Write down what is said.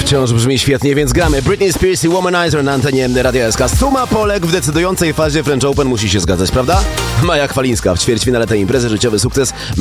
wciąż brzmi świetnie, więc gramy Britney Spears i Womanizer na antenie Radia SK. Suma Polek w decydującej fazie French Open musi się zgadzać, prawda? Maja Chwalińska w ćwierćfinale tej imprezy, życiowy sukces.